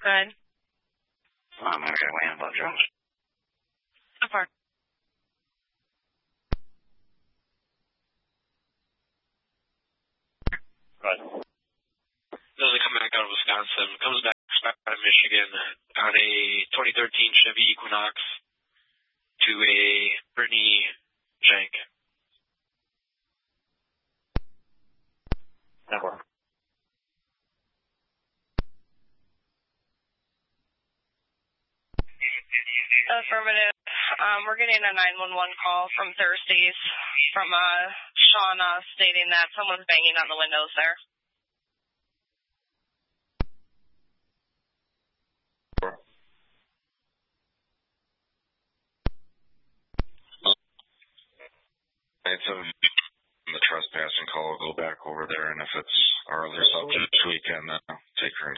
ahead. I'm going to get away in blood drops. So far. Right. Doesn't come back out of Wisconsin. Comes back out of Michigan on a 2013 Chevy Equinox to a Brittany Shank. Network. Affirmative. We're getting a 911 call from Thursdays from Shauna stating that someone's banging on the windows there. It's the trespassing call. We'll go back over there, and if it's our other subject, we can